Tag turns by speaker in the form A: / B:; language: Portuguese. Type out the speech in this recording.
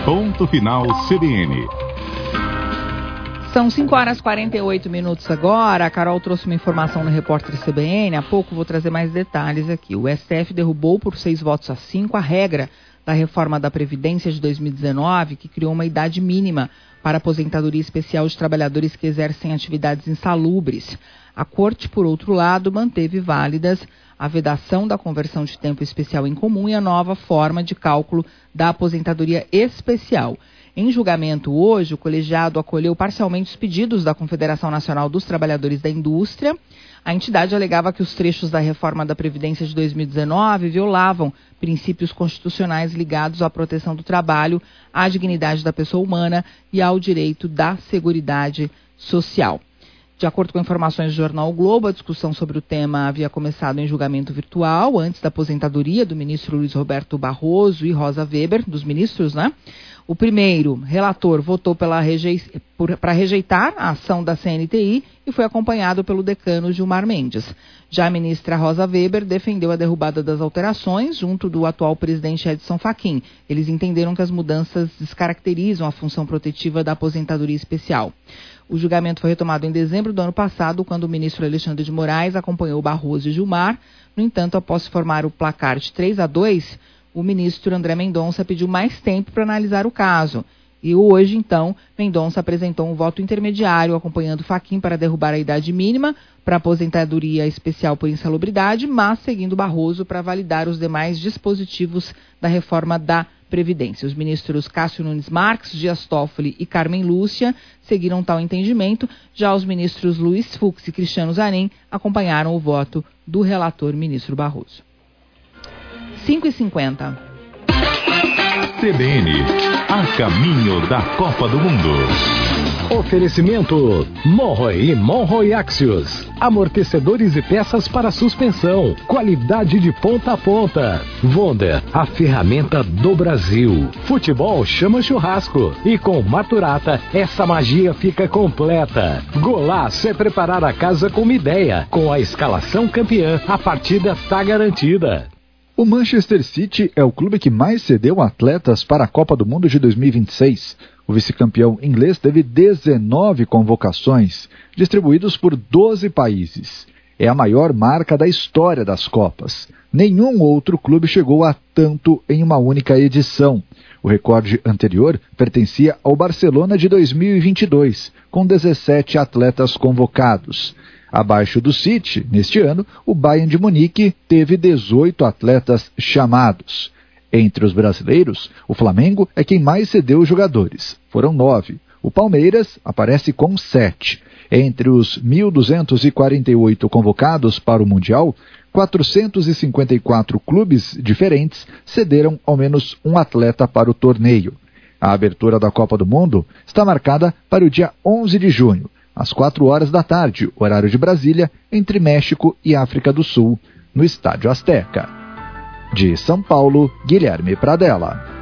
A: Ponto Final CBN.
B: São 5h48 agora. A Carol trouxe uma informação no Repórter CBN. Há pouco vou trazer mais detalhes aqui. O STF derrubou por 6 votos a 5 a regra da reforma da Previdência de 2019, que criou uma idade mínima para aposentadoria especial de trabalhadores que exercem atividades insalubres. A Corte, por outro lado, manteve válidas a vedação da conversão de tempo especial em comum e a nova forma de cálculo da aposentadoria especial. Em julgamento hoje, o colegiado acolheu parcialmente os pedidos da Confederação Nacional dos Trabalhadores da Indústria. A entidade alegava que os trechos da reforma da Previdência de 2019 violavam princípios constitucionais ligados à proteção do trabalho, à dignidade da pessoa humana e ao direito da seguridade social. De acordo com informações do jornal o Globo, a discussão sobre o tema havia começado em julgamento virtual, antes da aposentadoria do ministro Luiz Roberto Barroso e Rosa Weber, dos ministros, né? O primeiro relator votou para rejeitar a ação da CNTI e foi acompanhado pelo decano Gilmar Mendes. Já a ministra Rosa Weber defendeu a derrubada das alterações junto do atual presidente Edson Fachin. Eles entenderam que as mudanças descaracterizam a função protetiva da aposentadoria especial. O julgamento foi retomado em dezembro do ano passado, quando o ministro Alexandre de Moraes acompanhou Barroso e Gilmar. No entanto, após formar o placar de 3-2, o ministro André Mendonça pediu mais tempo para analisar o caso. E hoje, então, Mendonça apresentou um voto intermediário, acompanhando Fachin para derrubar a idade mínima para aposentadoria especial por insalubridade, mas seguindo Barroso para validar os demais dispositivos da reforma da Previdência. Os ministros Cássio Nunes Marques, Dias Toffoli e Carmen Lúcia seguiram tal entendimento. Já os ministros Luiz Fux e Cristiano Zanin acompanharam o voto do relator ministro Barroso. 5h50.
A: CBN, a caminho da Copa do Mundo.
C: Oferecimento Monroe e Monroe Axios. Amortecedores e peças para suspensão. Qualidade de ponta a ponta. Wonder, a ferramenta do Brasil. Futebol chama churrasco. E com Maturata, essa magia fica completa. Golaço é preparar a casa com uma ideia. Com a escalação campeã, a partida tá garantida.
D: O Manchester City é o clube que mais cedeu atletas para a Copa do Mundo de 2026. O vice-campeão inglês teve 19 convocações, distribuídos por 12 países. É a maior marca da história das Copas. Nenhum outro clube chegou a tanto em uma única edição. O recorde anterior pertencia ao Barcelona de 2022, com 17 atletas convocados. Abaixo do City, neste ano, o Bayern de Munique teve 18 atletas chamados. Entre os brasileiros, o Flamengo é quem mais cedeu jogadores. Foram 9. O Palmeiras aparece com 7. Entre os 1.248 convocados para o Mundial, 454 clubes diferentes cederam ao menos um atleta para o torneio. A abertura da Copa do Mundo está marcada para o dia 11 de junho. Às 16h, horário de Brasília, entre México e África do Sul, no Estádio Azteca. De São Paulo, Guilherme Pradella.